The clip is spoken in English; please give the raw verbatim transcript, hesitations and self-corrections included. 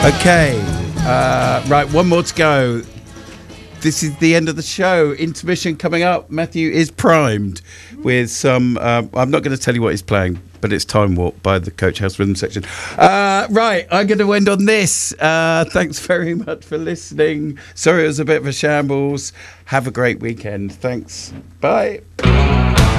Okay, uh, right, one more to go. This is the end of the show. Intermission coming up. Matthew is primed with some... Uh, I'm not going to tell you what he's playing, but it's Time Warp by the Coach House Rhythm section. Uh, right, I'm going to end on this. Uh, thanks very much for listening. Sorry it was a bit of a shambles. Have a great weekend. Thanks. Bye.